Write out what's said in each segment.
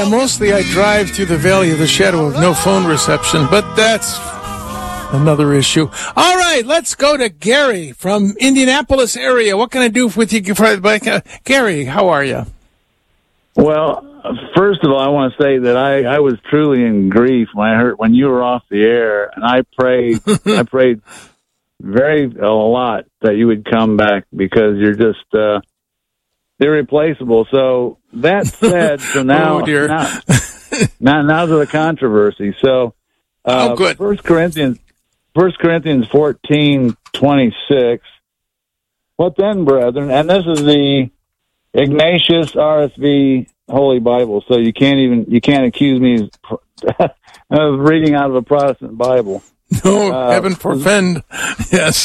mostly I drive through the valley of the shadow of no phone reception, but that's another issue. All right, let's go to Gary from Indianapolis area. What can I do with you? Gary, how are you? Well, first of all, I want to say that I was truly in grief when you were off the air, and I prayed a lot that you would come back because you're just irreplaceable. So that said, so now, oh dear. now to the controversy. So, good. 1 Corinthians 14:26. What then, brethren? And this is the Ignatius RSV Holy Bible. So you can't accuse me of reading out of a Protestant Bible. No, heaven forfend. Yes.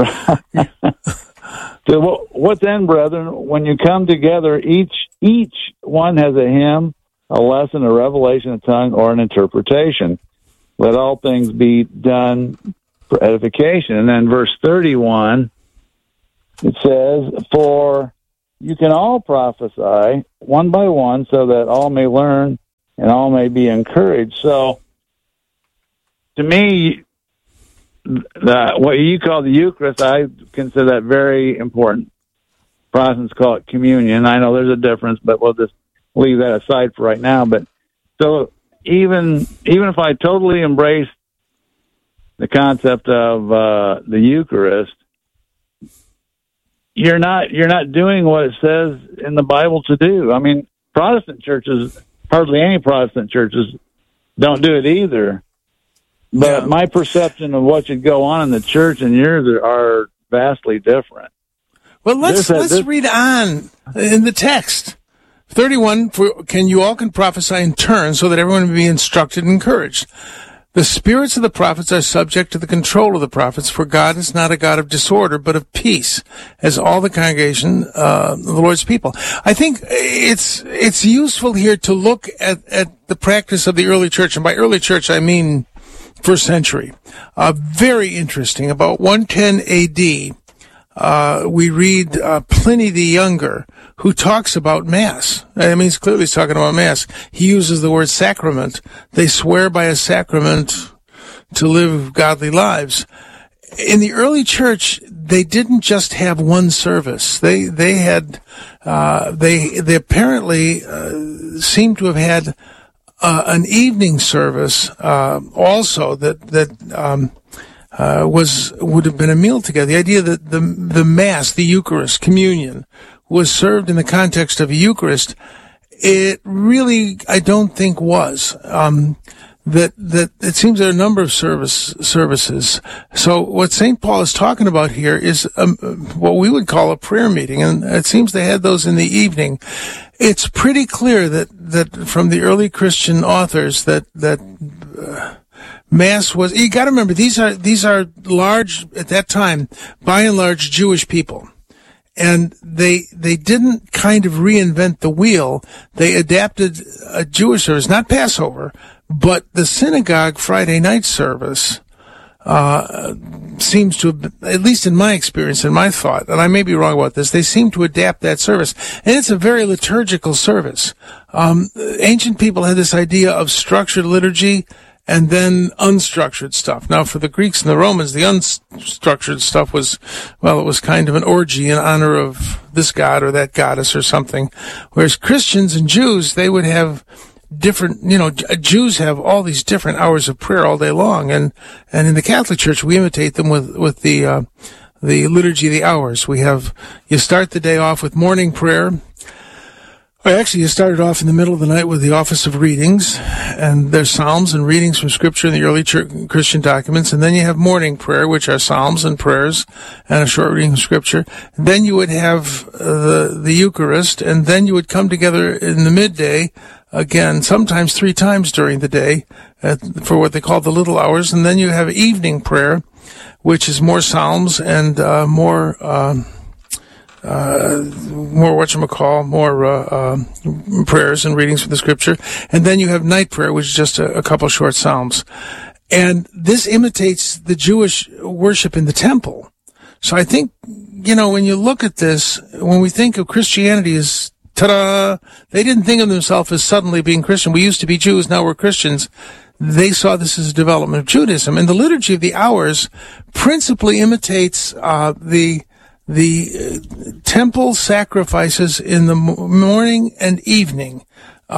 So what then, brethren? When you come together, each one has a hymn, a lesson, a revelation, a tongue, or an interpretation. Let all things be done for edification. And then verse 31, it says, for you can all prophesy one by one so that all may learn and all may be encouraged. So to me, what you call the Eucharist, I consider that very important. Protestants call it communion. I know there's a difference, but we'll just leave that aside for right now. But so even if I totally embrace the concept of the Eucharist, you're not doing what it says in the Bible to do. I mean, Protestant churches, hardly any Protestant churches, don't do it either. But yeah. My perception of what should go on in the church and yours are vastly different. Well, let's read on in the text. 31, you all can prophesy in turn so that everyone may be instructed and encouraged. The spirits of the prophets are subject to the control of the prophets, for God is not a God of disorder, but of peace, as all the congregation of the Lord's people. I think it's useful here to look at the practice of the early church, and by early church I mean first century. Very interesting. About 110 A.D., we read Pliny the Younger, who talks about Mass. I mean, he's clearly talking about Mass. He uses the word sacrament. They swear by a sacrament to live godly lives. In the early church, they didn't just have one service. They apparently seem to have had an evening service also that would have been a meal together. The idea that the Mass, the Eucharist, communion, was served in the context of a Eucharist, it really, I don't think was. That it seems there are a number of services. So what St. Paul is talking about here is what we would call a prayer meeting, and it seems they had those in the evening. It's pretty clear that from the early Christian authors that Mass was, you gotta remember, these are large, at that time, by and large Jewish people. And they didn't kind of reinvent the wheel. They adapted a Jewish service, not Passover, but the synagogue Friday night service, seems to have, at least in my experience and my thought, and I may be wrong about this, they seem to adapt that service. And it's a very liturgical service. Ancient people had this idea of structured liturgy and then unstructured stuff. Now, for the Greeks and the Romans, the unstructured stuff was, well, it was kind of an orgy in honor of this god or that goddess or something. Whereas Christians and Jews, they would have different, Jews have all these different hours of prayer all day long. And in the Catholic Church, we imitate them with the liturgy of the hours. You start the day off with morning prayer. Actually, you started off in the middle of the night with the Office of Readings, and there's Psalms and readings from Scripture in the early Christian documents, and then you have morning prayer, which are Psalms and prayers, and a short reading of Scripture. And then you would have the Eucharist, and then you would come together in the midday, again, sometimes 3 times during the day, for what they call the little hours, and then you have evening prayer, which is more Psalms and more prayers and readings from the Scripture. And then you have night prayer, which is just a couple short Psalms. And this imitates the Jewish worship in the temple. So I think, when you look at this, when we think of Christianity as ta-da! They didn't think of themselves as suddenly being Christian. We used to be Jews, now we're Christians. They saw this as a development of Judaism. And the Liturgy of the Hours principally imitates the temple sacrifices in the morning and evening.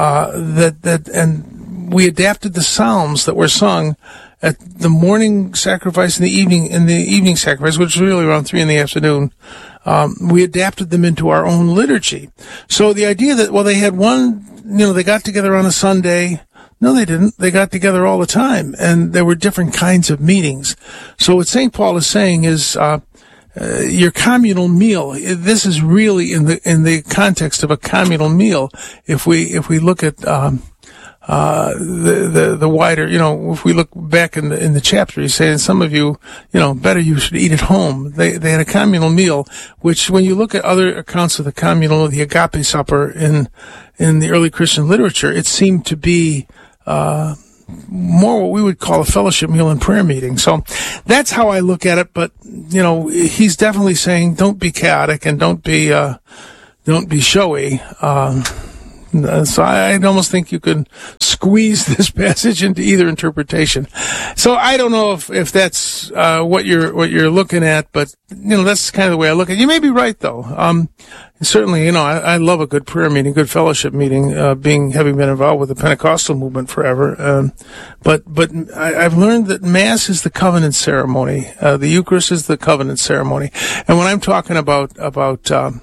And we adapted the psalms that were sung at the morning sacrifice and the evening sacrifice, which was really around 3 p.m. We adapted them into our own liturgy. So the idea that, well, they had one, they got together on a Sunday. No, they didn't. They got together all the time, and there were different kinds of meetings. So what St. Paul is saying is, your communal meal. This is really in the context of a communal meal. If we look at the wider, if we look back in the chapter, he's saying some of you, better you should eat at home. They had a communal meal, which when you look at other accounts of the communal, the agape supper in the early Christian literature, it seemed to be more what we would call a fellowship meal and prayer meeting. So that's how I look at it. But he's definitely saying don't be chaotic and don't be showy. So I almost think you can squeeze this passage into either interpretation. So I don't know if that's what you're looking at, but that's kind of the way I look at it. You may be right though. Certainly, I love a good prayer meeting, good fellowship meeting, having been involved with the Pentecostal movement forever. But I've learned that Mass is the covenant ceremony. The Eucharist is the covenant ceremony. And when I'm talking about no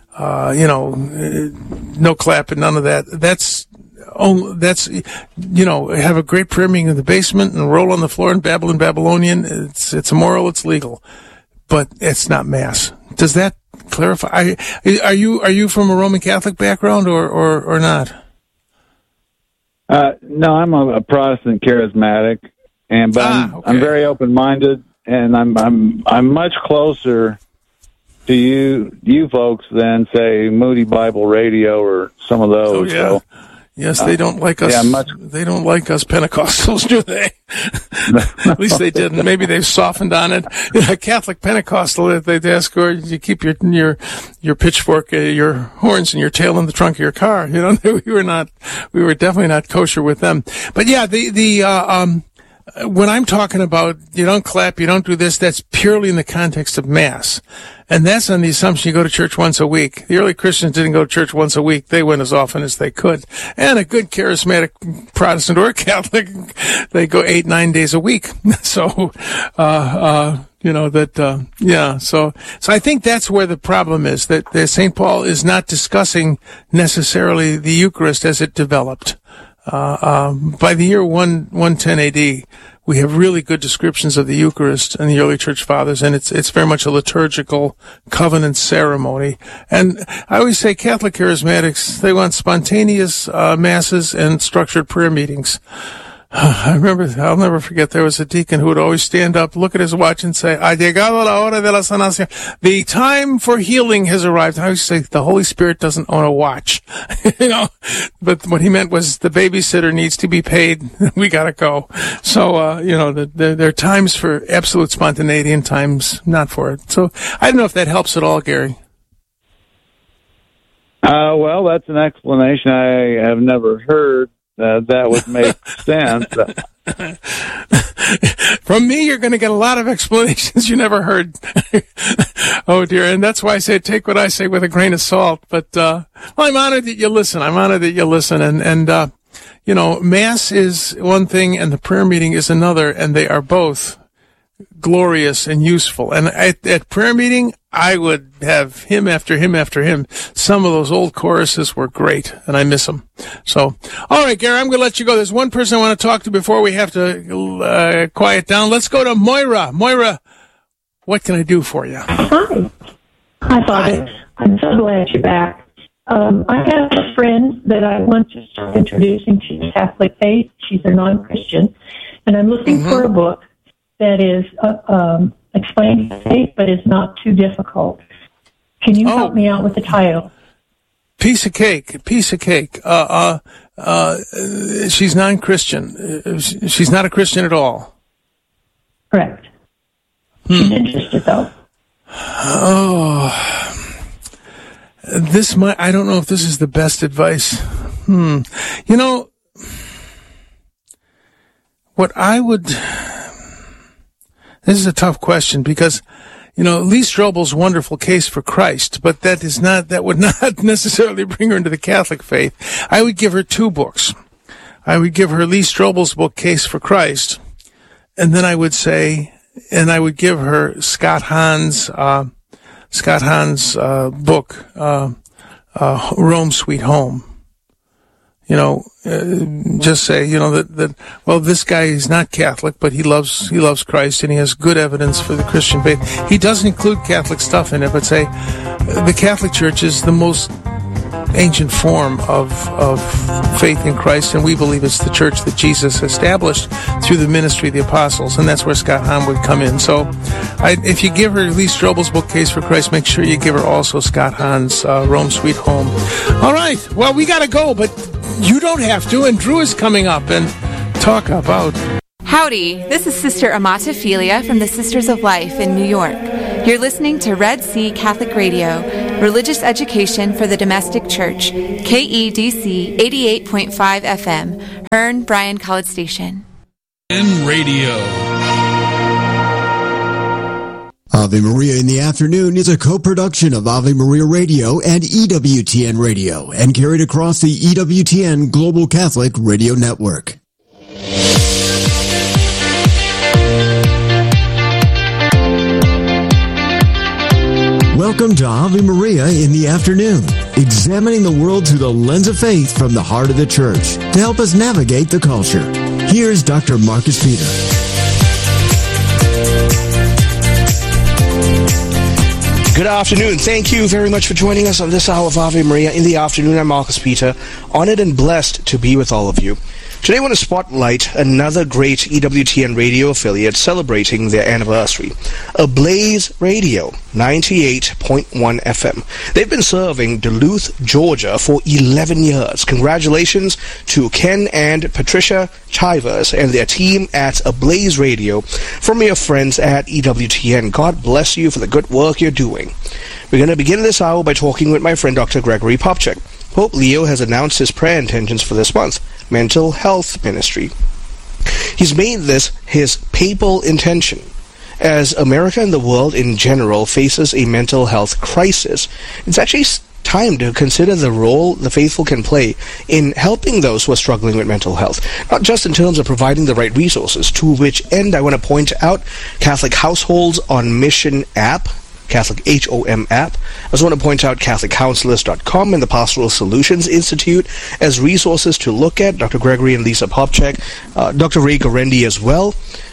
clapping, none of that. That's have a great prayer meeting in the basement and roll on the floor and babble in Babylonian. It's immoral, it's legal, but it's not Mass. Does that clarify? Are you from a Roman Catholic background or not? No, I'm a Protestant charismatic, but I'm very open-minded, and I'm much closer to you folks than say Moody Bible Radio or some of those. Oh, yeah. So, yes, they don't like us. They don't like us Pentecostals, do they? At least they didn't. Maybe they've softened on it. A Catholic Pentecostal, they ask, or you keep your pitchfork, your horns, and your tail in the trunk of your car. We were definitely not kosher with them. But yeah, when I'm talking about you don't clap, you don't do this, that's purely in the context of Mass. And that's on the assumption you go to church once a week. The early Christians didn't go to church once a week. They went as often as they could. And a good charismatic Protestant or Catholic, they go 8-9 days a week. So, So I think that's where the problem is, that St. Paul is not discussing necessarily the Eucharist as it developed. By the year 110 AD, we have really good descriptions of the Eucharist and the early church fathers, and it's very much a liturgical covenant ceremony. And I always say Catholic charismatics, they want spontaneous masses and structured prayer meetings. I'll never forget, there was a deacon who would always stand up, look at his watch, and say, "Ha llegado la hora de la sanación." The time for healing has arrived. I always say the Holy Spirit doesn't own a watch, But what he meant was the babysitter needs to be paid. We gotta go. So, there are times for absolute spontaneity and times not for it. So I don't know if that helps at all, Gary. Well, that's an explanation I have never heard. That would make sense. From me, you're going to get a lot of explanations you never heard. Oh, dear. And that's why I say take what I say with a grain of salt. But I'm honored that you listen. And Mass is one thing and the prayer meeting is another, and they are both glorious and useful. And at prayer meeting, I would have hymn after hymn after hymn. Some of those old choruses were great, and I miss them. So, all right, Gary, I'm going to let you go. There's one person I want to talk to before we have to quiet down. Let's go to Moira. Moira, what can I do for you? Hi, Father. I'm so glad you're back. I have a friend that I want to start introducing to the Catholic faith. She's a non-Christian, and I'm looking for a book that is explaining faith, but is not too difficult. Can you help me out with the title? Piece of cake. She's non-Christian. She's not a Christian at all. Correct. She's interested, though. Oh. I don't know if this is the best advice. You know, this is a tough question because, you know, Lee Strobel's Wonderful Case for Christ, but that would not necessarily bring her into the Catholic faith. I would give her 2 books. I would give her Lee Strobel's book, Case for Christ, and then I would give her Scott Hahn's book, Rome Sweet Home. You know, just say, you know, well, this guy is not Catholic, but he loves Christ and he has good evidence for the Christian faith. He doesn't include Catholic stuff in it, but say the Catholic Church is the most ancient form of faith in Christ, and we believe it's the church that Jesus established through the ministry of the apostles, and that's where Scott Hahn would come in. So if you give her Lee Strobel's book, Case for Christ, make sure you give her also Scott Hahn's Rome Sweet Home. All right, well, we got to go, but you don't have to, and Drew is coming up and talk about... Howdy, this is Sister Amata Philia from the Sisters of Life in New York. You're listening to Red Sea Catholic Radio, religious education for the domestic church, KEDC 88.5 FM, Hearn, Bryan College Station. And radio. Ave Maria in the Afternoon is a co-production of Ave Maria Radio and EWTN Radio and carried across the EWTN Global Catholic Radio Network. Welcome to Ave Maria in the Afternoon, examining the world through the lens of faith from the heart of the Church to help us navigate the culture. Here's Dr. Marcus Peter. Good afternoon. Thank you very much for joining us on this hour of Ave Maria in the Afternoon. I'm Marcus Peter, honored and blessed to be with all of you. Today I want to spotlight another great EWTN radio affiliate celebrating their anniversary, Ablaze Radio, 98.1 FM. They've been serving Duluth, Georgia for 11 years. Congratulations to Ken and Patricia Chivers and their team at Ablaze Radio from your friends at EWTN. God bless you for the good work you're doing. We're going to begin this hour by talking with my friend Dr. Gregory Popcak. Pope Leo has announced his prayer intentions for this month, Mental Health Ministry. He's made this his papal intention. As America and the world in general faces a mental health crisis, it's actually time to consider the role the faithful can play in helping those who are struggling with mental health, not just in terms of providing the right resources, to which end I want to point out Catholic Households on Mission app, Catholic HOM app. I also want to point out CatholicCounselors.com and the Pastoral Solutions Institute as resources to look at. Dr. Gregory and Lisa Popcak, Dr. Ray Garendi as well,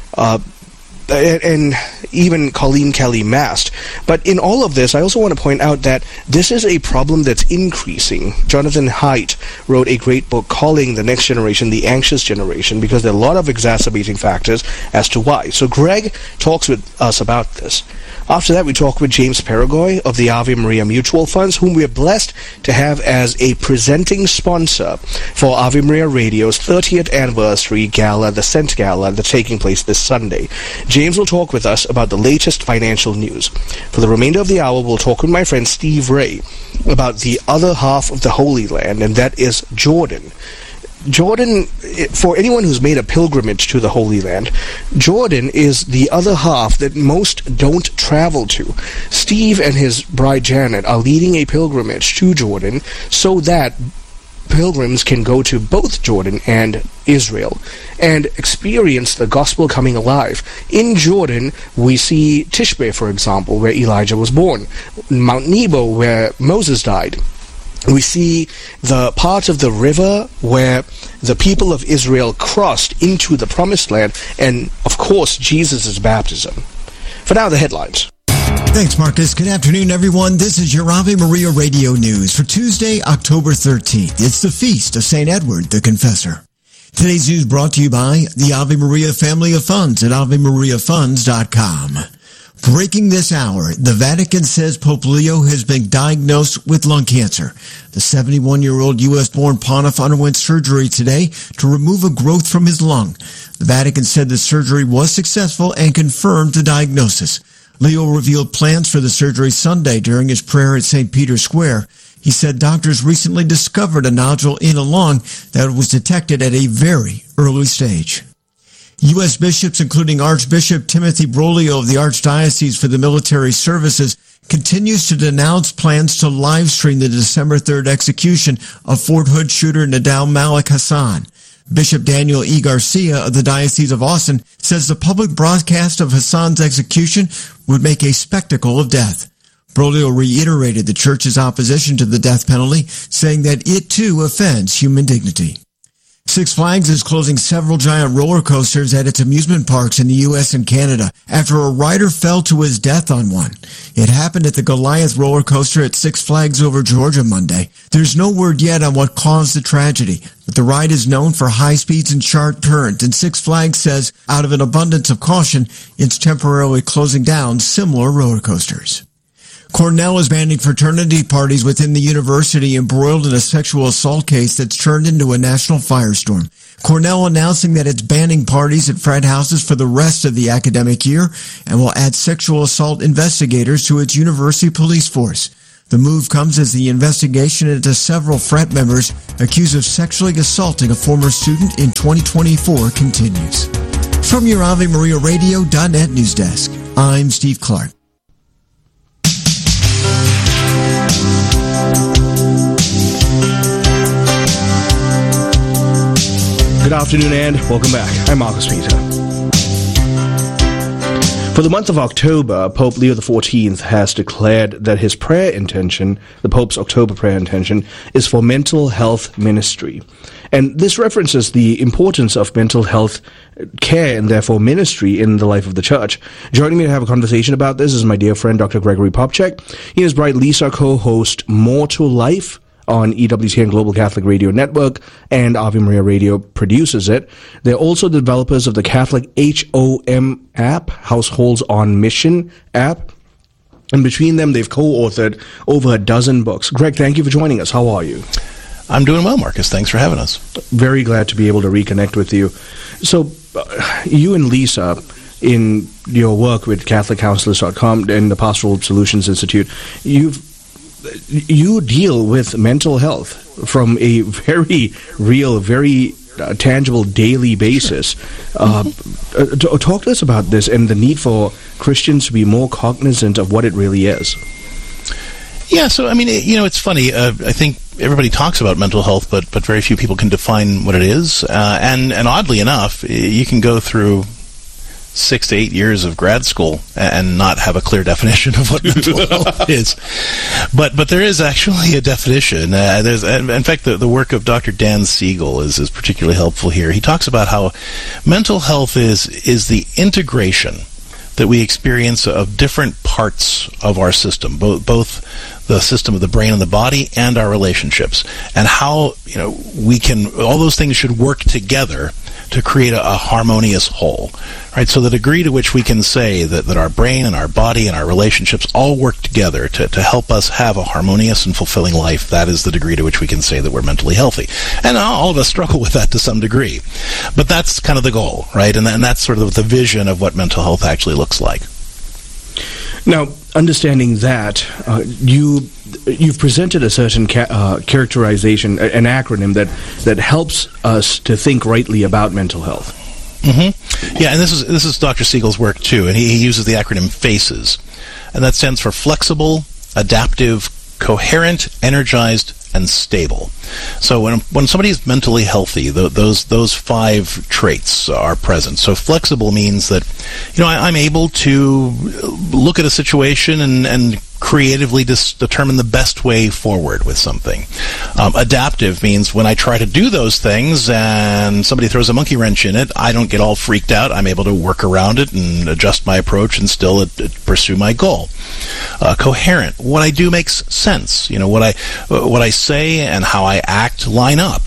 and even Colleen Kelly Mast. But in all of this, I also want to point out that this is a problem that's increasing. Jonathan Haidt wrote a great book calling the next generation the anxious generation because there are a lot of exacerbating factors as to why. So Greg talks with us about this. After that, we talk with James Paragoy of the Ave Maria Mutual Funds, whom we are blessed to have as a presenting sponsor for Ave Maria Radio's 30th anniversary gala, the Cent Gala, that's taking place this Sunday. James will talk with us about the latest financial news. For the remainder of the hour, we'll talk with my friend Steve Ray about the other half of the Holy Land, and that is Jordan. Jordan, for anyone who's made a pilgrimage to the Holy Land, Jordan is the other half that most don't travel to. Steve and his bride Janet are leading a pilgrimage to Jordan so that pilgrims can go to both Jordan and Israel and experience the gospel coming alive. In Jordan, we see Tishbe, for example, where Elijah was born, Mount Nebo, where Moses died. We see the part of the river where the people of Israel crossed into the Promised Land, and, of course, Jesus' baptism. For now, the headlines. Thanks, Marcus. Good afternoon, everyone. This is your Ave Maria Radio News for Tuesday, October 13th. It's the feast of St. Edward the Confessor. Today's news brought to you by the Ave Maria Family of Funds at AveMariaFunds.com. Breaking this hour, the Vatican says Pope Leo has been diagnosed with lung cancer. The 71-year-old U.S.-born pontiff underwent surgery today to remove a growth from his lung. The Vatican said the surgery was successful and confirmed the diagnosis. Leo revealed plans for the surgery Sunday during his prayer at St. Peter's Square. He said doctors recently discovered a nodule in a lung that was detected at a very early stage. U.S. bishops, including Archbishop Timothy Broglio of the Archdiocese for the Military Services, continues to denounce plans to live stream the December 3rd execution of Fort Hood shooter Nadal Malik Hassan. Bishop Daniel E. Garcia of the Diocese of Austin says the public broadcast of Hassan's execution would make a spectacle of death. Broglio reiterated the church's opposition to the death penalty, saying that it too offends human dignity. Six Flags is closing several giant roller coasters at its amusement parks in the U.S. and Canada after a rider fell to his death on one. It happened at the Goliath roller coaster at Six Flags over Georgia Monday. There's no word yet on what caused the tragedy, but the ride is known for high speeds and sharp turns, and Six Flags says, out of an abundance of caution, it's temporarily closing down similar roller coasters. Cornell is banning fraternity parties within the university embroiled in a sexual assault case that's turned into a national firestorm. Cornell announcing that it's banning parties at frat houses for the rest of the academic year and will add sexual assault investigators to its university police force. The move comes as the investigation into several frat members accused of sexually assaulting a former student in 2024 continues. From your AveMariaRadio.net news desk, I'm Steve Clark. Good afternoon and welcome back. I'm Marcus Peter. For the month of October, Pope Leo XIV has declared that his prayer intention, the Pope's October prayer intention, is for mental health ministry. And this references the importance of mental health care and therefore ministry in the life of the church. Joining me to have a conversation about this is my dear friend, Dr. Gregory Popcak. He and his bride Lisa co-host More to Life on EWTN and Global Catholic Radio Network, and Ave Maria Radio produces it. They're also the developers of the Catholic HOM app, Households on Mission app. And between them, they've co-authored over a dozen books. Greg, thank you for joining us. How are you? I'm doing well, Marcus. Thanks for having us. Very glad to be able to reconnect with you. So, you and Lisa, in your work with CatholicCounselors.com and the Pastoral Solutions Institute, you deal with mental health from a very real, very tangible daily basis. Talk to us about this and the need for Christians to be more cognizant of what it really is. Yeah, so, I mean, it's funny. I think everybody talks about mental health, but very few people can define what it is. And oddly enough, you can go through 6 to 8 years of grad school and not have a clear definition of what mental health is. But there is actually a definition. In fact, the work of Dr. Dan Siegel is particularly helpful here. He talks about how mental health is the integration that we experience of different parts of our system, both the system of the brain and the body and our relationships, and how we can, all those things should work together to create a harmonious whole, right? So the degree to which we can say that our brain and our body and our relationships all work together to help us have a harmonious and fulfilling life, that is the degree to which we can say that we're mentally healthy. And all of us struggle with that to some degree. But that's kind of the goal, right? And that's sort of the vision of what mental health actually looks like. Now, understanding that, you've presented a certain characterization, an acronym that helps us to think rightly about mental health. Mm-hmm. Yeah, and this is Dr. Siegel's work too, and he uses the acronym FACES, and that stands for flexible, adaptive, coherent, energized, and stable. So when somebody is mentally healthy, those 5 traits are present. So flexible means that I'm able to look at a situation and creatively determine the best way forward with something. Adaptive means when I try to do those things and somebody throws a monkey wrench in it, I don't get all freaked out. I'm able to work around it and adjust my approach and still pursue my goal. Coherent, what I do makes sense. What I say and how I act line up.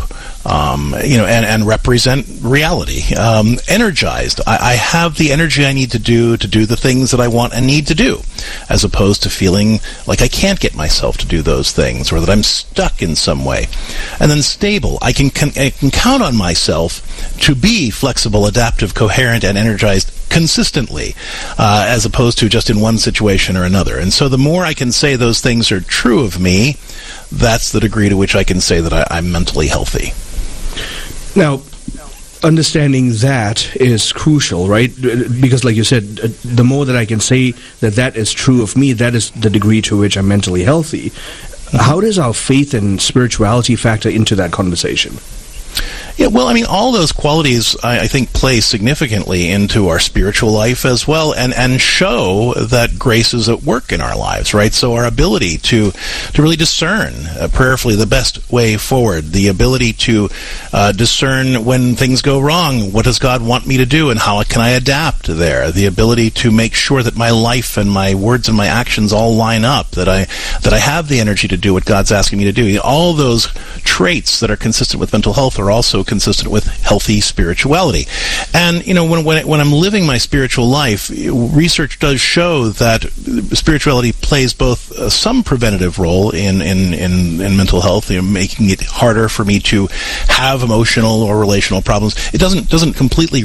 And represent reality. Energized. I have the energy I need to do the things that I want and need to do, as opposed to feeling like I can't get myself to do those things or that I'm stuck in some way. And then stable. I can count on myself to be flexible, adaptive, coherent, and energized consistently, as opposed to just in one situation or another. And so the more I can say those things are true of me, that's the degree to which I can say that I'm mentally healthy. Now, understanding that is crucial, right? Because like you said, the more that I can say that is true of me, that is the degree to which I'm mentally healthy. How does our faith and spirituality factor into that conversation? Yeah, well, I mean, all those qualities, I think, play significantly into our spiritual life as well, and show that grace is at work in our lives, right? So our ability to really discern prayerfully the best way forward, the ability to discern when things go wrong, what does God want me to do, and how can I adapt there? The ability to make sure that my life and my words and my actions all line up, that I have the energy to do what God's asking me to do. All those traits that are consistent with mental health are also consistent with healthy spirituality. And, you know, when I'm living my spiritual life, research does show that spirituality plays both some preventative role in mental health, you know, making it harder for me to have emotional or relational problems. It doesn't completely,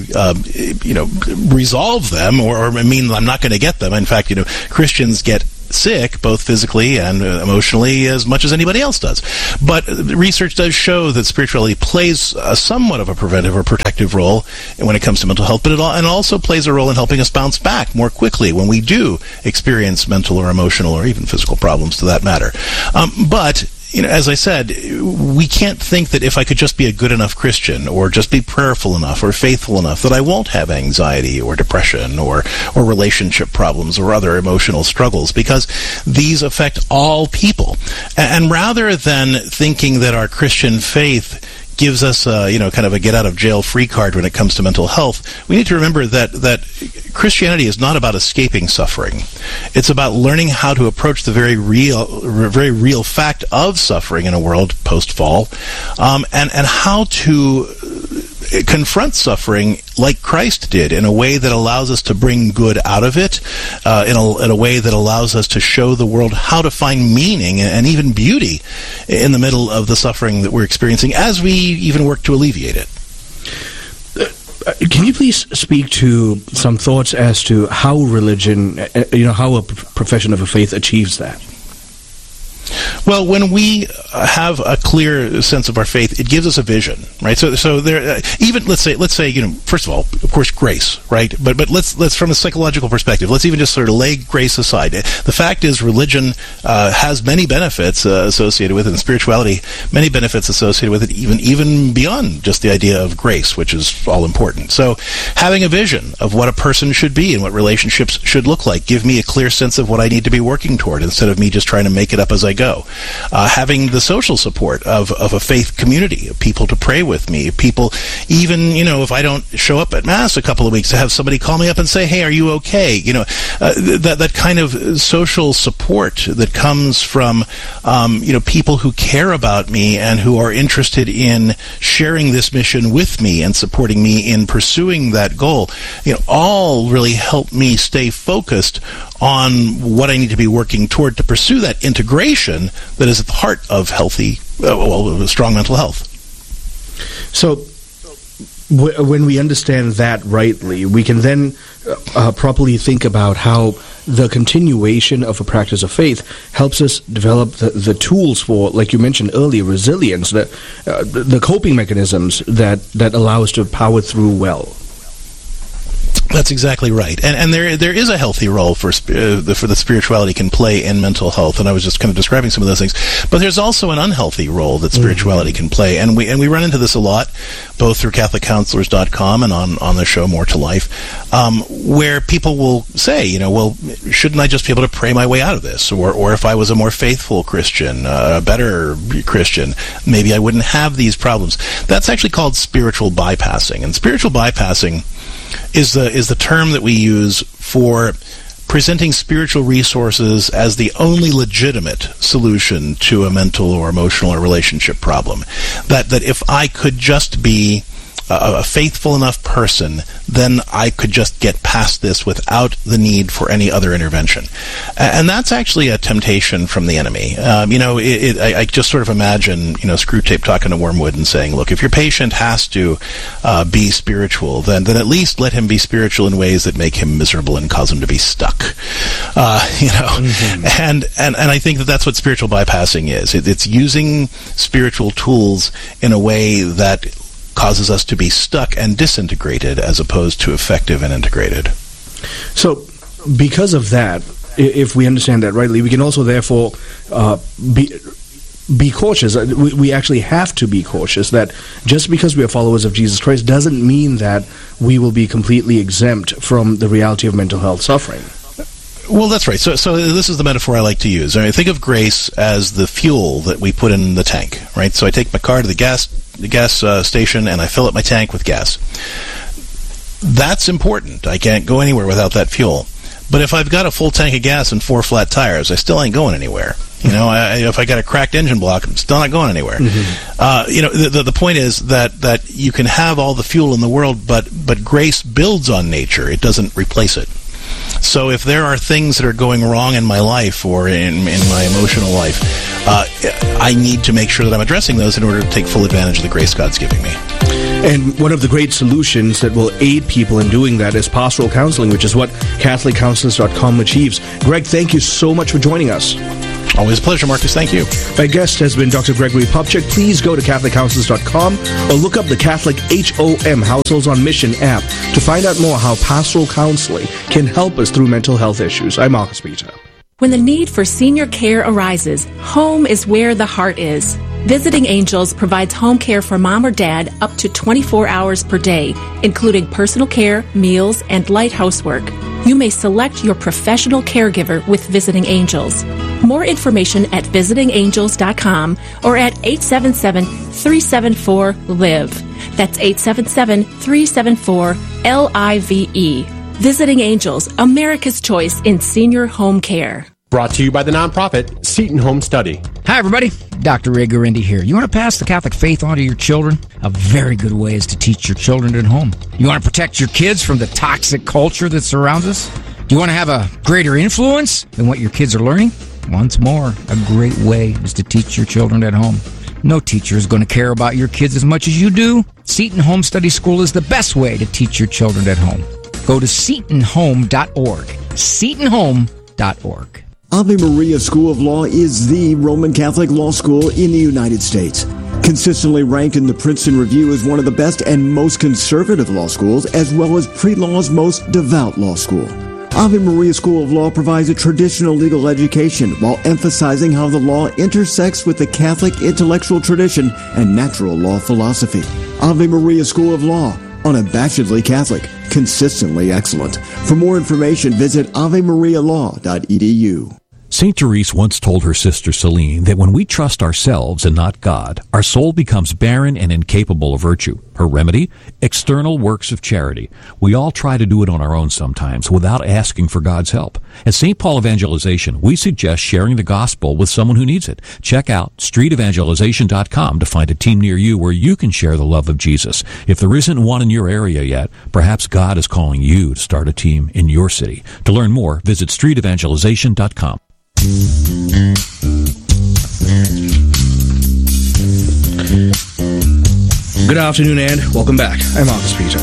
resolve them or mean I'm not going to get them. In fact, you know, Christians get sick, both physically and emotionally, as much as anybody else does. But research does show that spirituality plays somewhat of a preventive or protective role when it comes to mental health, but it also plays a role in helping us bounce back more quickly when we do experience mental or emotional or even physical problems, to that matter. But you know, as I said, we can't think that if I could just be a good enough Christian or just be prayerful enough or faithful enough that I won't have anxiety or depression or relationship problems or other emotional struggles, because these affect all people. And rather than thinking that our Christian faith gives us kind of a get-out-of-jail-free card when it comes to mental health, we need to remember that Christianity is not about escaping suffering. It's about learning how to approach the very real fact of suffering in a world post-fall, and how to confront suffering like Christ did, in a way that allows us to bring good out of it, in a way that allows us to show the world how to find meaning and even beauty in the middle of the suffering that we're experiencing, as we even work to alleviate it. Can you please speak to some thoughts as to how religion, how a profession of a faith achieves that? Well, when we have a clear sense of our faith, it gives us a vision, right? So there, even let's say, first of all, of course, grace, right? But let's from a psychological perspective, let's even just sort of lay grace aside. The fact is, religion has many benefits associated with it, and spirituality many benefits associated with it, even beyond just the idea of grace, which is all important. So, having a vision of what a person should be and what relationships should look like, give me a clear sense of what I need to be working toward, instead of me just trying to make it up as I go. Having the social support of a faith community, of people to pray with me, people, even, if I don't show up at Mass a couple of weeks, to have somebody call me up and say, hey, are you okay? That kind of social support that comes from, people who care about me and who are interested in sharing this mission with me and supporting me in pursuing that goal, all really help me stay focused on what I need to be working toward to pursue that integration that is at the heart of strong mental health. So, when we understand that rightly, we can then properly think about how the continuation of a practice of faith helps us develop the tools for, like you mentioned earlier, resilience, the coping mechanisms that allow us to power through well. That's exactly right, and there is a healthy role for the spirituality can play in mental health, and I was just kind of describing some of those things. But there's also an unhealthy role that spirituality can play, and we run into this a lot, both through CatholicCounselors.com and on the show More to Life, where people will say, well, shouldn't I just be able to pray my way out of this, or if I was a more faithful Christian, a better Christian, maybe I wouldn't have these problems. That's actually called spiritual bypassing, and spiritual bypassing is the term that we use for presenting spiritual resources as the only legitimate solution to a mental or emotional or relationship problem. That if I could just be a faithful enough person, then I could just get past this without the need for any other intervention. And that's actually a temptation from the enemy. I just sort of imagine, Screwtape talking to Wormwood and saying, look, if your patient has to be spiritual, then at least let him be spiritual in ways that make him miserable and cause him to be stuck. Mm-hmm. And I think that's what spiritual bypassing is. It's using spiritual tools in a way that causes us to be stuck and disintegrated as opposed to effective and integrated. So, because of that, if we understand that rightly, we can also therefore be cautious. We actually have to be cautious that just because we are followers of Jesus Christ doesn't mean that we will be completely exempt from the reality of mental health suffering. Well, that's right. So this is the metaphor I like to use. I mean, think of grace as the fuel that we put in the tank, right? So I take my car to the gas station and I fill up my tank with gas. That's important. I can't go anywhere without that fuel. But if I've got a full tank of gas and 4 flat tires, I still ain't going anywhere. If I got a cracked engine block, I'm still not going anywhere. Mm-hmm. The point is that you can have all the fuel in the world, but grace builds on nature. It doesn't replace it. So if there are things that are going wrong in my life or in my emotional life, I need to make sure that I'm addressing those in order to take full advantage of the grace God's giving me. And one of the great solutions that will aid people in doing that is pastoral counseling, which is what CatholicCounselors.com achieves. Greg, thank you so much for joining us. Always a pleasure, Marcus. Thank you. My guest has been Dr. Gregory Popcak. Please go to CatholicCounselors.com or look up the Catholic HOM Households on Mission app to find out more how pastoral counseling can help us through mental health issues. I'm Marcus Peter. When the need for senior care arises, home is where the heart is. Visiting Angels provides home care for mom or dad up to 24 hours per day, including personal care, meals, and light housework. You may select your professional caregiver with Visiting Angels. More information at visitingangels.com or at 877-374-LIVE. That's 877-374-LIVE. Visiting Angels, America's choice in senior home care. Brought to you by the nonprofit Seton Home Study. Hi, everybody. Dr. Ray Guarendi here. You want to pass the Catholic faith on to your children? A very good way is to teach your children at home. You want to protect your kids from the toxic culture that surrounds us? Do you want to have a greater influence than what your kids are learning? Once more, a great way is to teach your children at home. No teacher is going to care about your kids as much as you do. Seton Home Study School is the best way to teach your children at home. Go to SetonHome.org. SetonHome.org. Ave Maria School of Law is the Roman Catholic law school in the United States. Consistently ranked in the Princeton Review as one of the best and most conservative law schools, as well as pre-law's most devout law school. Ave Maria School of Law provides a traditional legal education while emphasizing how the law intersects with the Catholic intellectual tradition and natural law philosophy. Ave Maria School of Law, unabashedly Catholic, consistently excellent. For more information, visit avemarialaw.edu. St. Therese once told her sister Celine that when we trust ourselves and not God, our soul becomes barren and incapable of virtue. Her remedy? External works of charity. We all try to do it on our own sometimes without asking for God's help. At St. Paul Evangelization, we suggest sharing the gospel with someone who needs it. Check out streetevangelization.com to find a team near you where you can share the love of Jesus. If there isn't one in your area yet, perhaps God is calling you to start a team in your city. To learn more, visit streetevangelization.com. Good afternoon and welcome back. I'm Marcus Peter.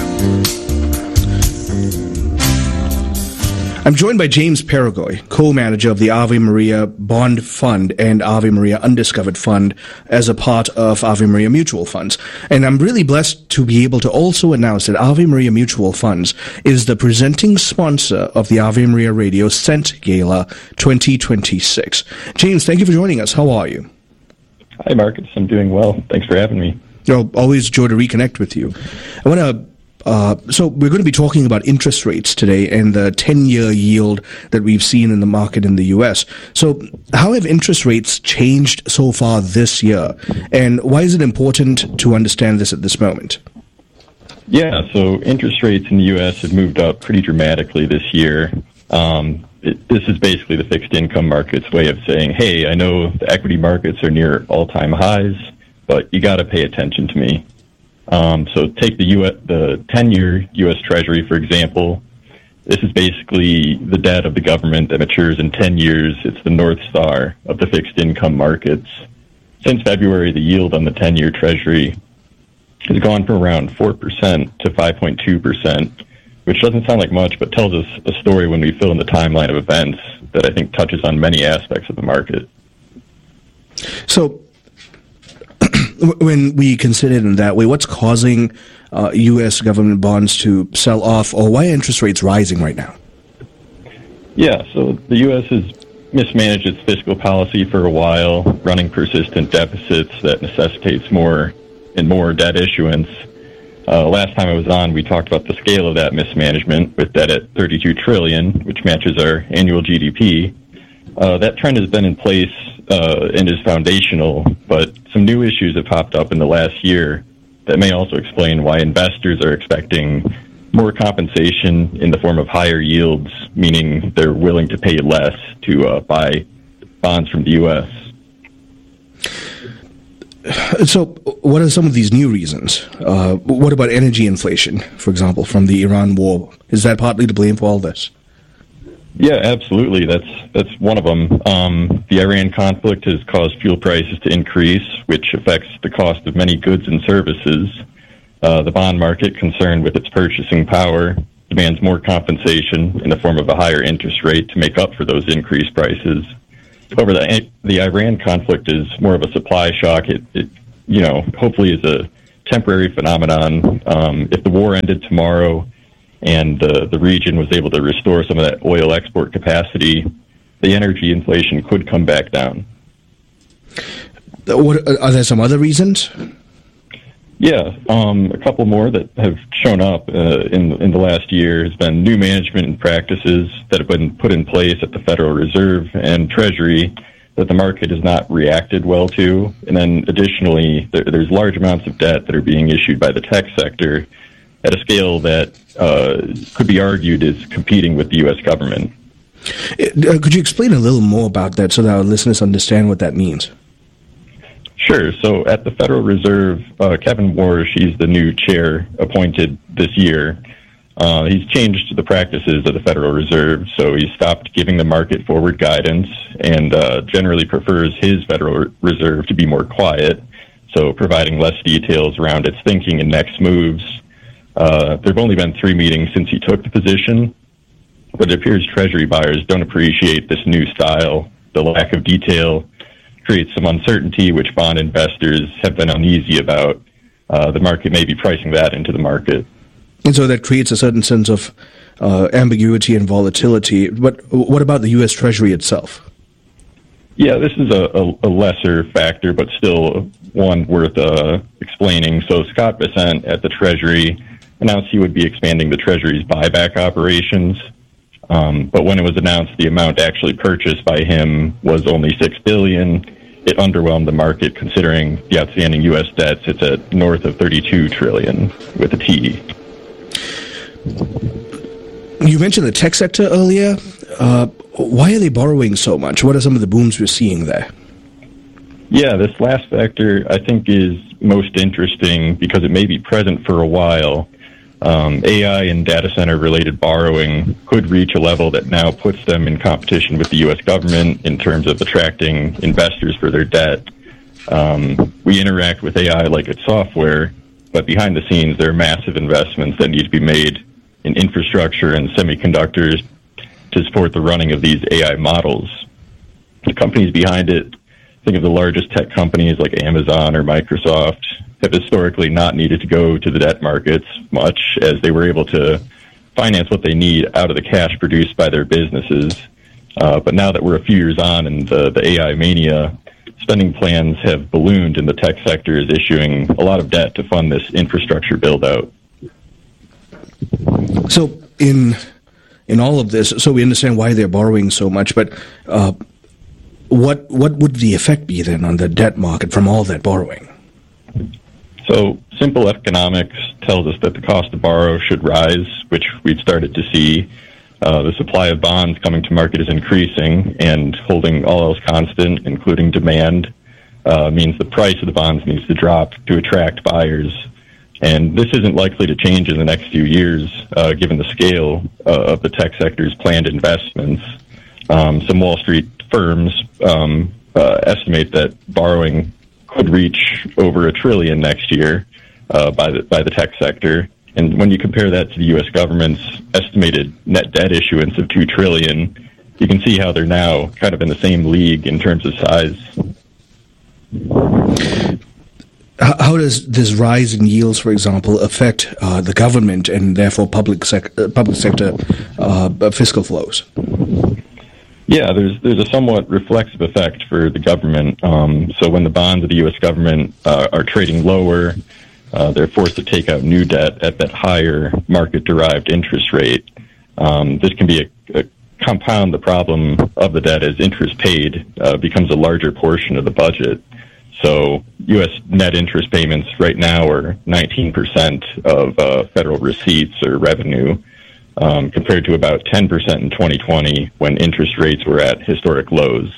I'm joined by James Paragoy, co-manager of the Ave Maria Bond Fund and Ave Maria Undiscovered Fund as a part of Ave Maria Mutual Funds. And I'm really blessed to be able to also announce that Ave Maria Mutual Funds is the presenting sponsor of the Ave Maria Radio Cent Gala 2026. James, thank you for joining us. How are you? Hi, Marcus. I'm doing well. Thanks for having me. Always a joy to reconnect with you. I want to so we're going to be talking about interest rates today and the 10-year yield that we've seen in the market in the U.S. So how have interest rates changed so far this year? And why is it important to understand this at this moment? Yeah, so interest rates in the U.S. have moved up pretty dramatically this year. This is basically the fixed income market's way of saying, hey, I know the equity markets are near all-time highs, but you got to pay attention to me. So take the 10-year U.S. Treasury, for example. This is basically the debt of the government that matures in 10 years. It's the North Star of the fixed income markets. Since February, the yield on the 10-year Treasury has gone from around 4% to 5.2%, which doesn't sound like much, but tells us a story when we fill in the timeline of events that I think touches on many aspects of the market. So, when we consider it in that way, what's causing U.S. government bonds to sell off, or why are interest rates rising right now? Yeah, so the U.S. has mismanaged its fiscal policy for a while, running persistent deficits that necessitates more and more debt issuance. Last time I was on, we talked about the scale of that mismanagement, with debt at $32 trillion, which matches our annual GDP. That trend has been in place and is foundational, but some new issues have popped up in the last year that may also explain why investors are expecting more compensation in the form of higher yields, meaning they're willing to pay less to buy bonds from the U.S. So what are some of these new reasons? What about energy inflation, for example, from the Iran war? Is that partly to blame for all this? Yeah, absolutely. That's one of them. The Iran conflict has caused fuel prices to increase, which affects the cost of many goods and services. The bond market, concerned with its purchasing power, demands more compensation in the form of a higher interest rate to make up for those increased prices. However, the Iran conflict is more of a supply shock. It hopefully is a temporary phenomenon. If the war ended tomorrow and the region was able to restore some of that oil export capacity, the energy inflation could come back down. Are there some other reasons? Yeah, a couple more that have shown up in the last year has been new management and practices that have been put in place at the Federal Reserve and Treasury that the market has not reacted well to. And then additionally, there's large amounts of debt that are being issued by the tech sector at a scale that could be argued is competing with the U.S. government. Could you explain a little more about that so that our listeners understand what that means? Sure. So at the Federal Reserve, Kevin Warsh, he's the new chair appointed this year. He's changed the practices of the Federal Reserve, so he's stopped giving the market forward guidance and generally prefers his Federal Reserve to be more quiet, so providing less details around its thinking and next moves. There have only been 3 meetings since he took the position, but it appears Treasury buyers don't appreciate this new style. The lack of detail creates some uncertainty, which bond investors have been uneasy about. The market may be pricing that into the market. And so that creates a certain sense of ambiguity and volatility. But what about the U.S. Treasury itself? Yeah, this is a lesser factor, but still one worth explaining. So Scott Bessent at the Treasury announced he would be expanding the Treasury's buyback operations. But when it was announced the amount actually purchased by him was only $6 billion, it underwhelmed the market considering the outstanding U.S. debt sits at north of $32 trillion with a T. You mentioned the tech sector earlier. Why are they borrowing so much? What are some of the booms we're seeing there? Yeah, this last factor I think is most interesting because it may be present for a while. AI and data center related borrowing could reach a level that now puts them in competition with the U.S. government in terms of attracting investors for their debt. We interact with AI like it's software, but behind the scenes there are massive investments that need to be made in infrastructure and semiconductors to support the running of these AI models. The companies behind it, think of the largest tech companies like Amazon or Microsoft, have historically not needed to go to the debt markets much, as they were able to finance what they need out of the cash produced by their businesses. But now that we're a few years on in the AI mania, spending plans have ballooned and the tech sector is issuing a lot of debt to fund this infrastructure build-out. So in all of this, so we understand why they're borrowing so much, but what would the effect be then on the debt market from all that borrowing? So simple economics tells us that the cost to borrow should rise, which we've started to see. The supply of bonds coming to market is increasing, and holding all else constant, including demand, means the price of the bonds needs to drop to attract buyers. And this isn't likely to change in the next few years, given the scale of the tech sector's planned investments. Some Wall Street firms estimate that borrowing could reach over $1 trillion next year by the tech sector. And when you compare that to the U.S. government's estimated net debt issuance of $2 trillion, you can see how they're now kind of in the same league in terms of size. How does this rise in yields, for example, affect the government and therefore public sector fiscal flows? Yeah, there's a somewhat reflexive effect for the government. So when the bonds of the U.S. government are trading lower, they're forced to take out new debt at that higher market-derived interest rate. This can be a compound the problem of the debt as interest paid becomes a larger portion of the budget. So U.S. net interest payments right now are 19% of federal receipts or revenue, compared to about 10% in 2020 when interest rates were at historic lows.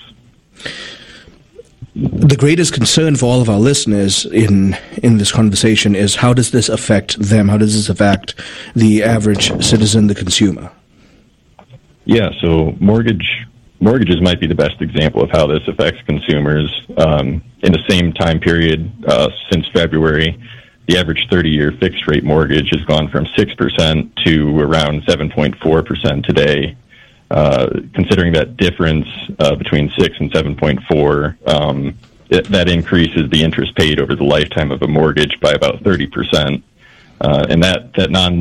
The greatest concern for all of our listeners in this conversation is how does this affect them? How does this affect the average citizen, the consumer? Yeah, so mortgages might be the best example of how this affects consumers. In the same time period since February, the average 30-year fixed-rate mortgage has gone from 6% to around 7.4% today. Considering that difference between 6 and 7.4, that increases the interest paid over the lifetime of a mortgage by about 30%. And that non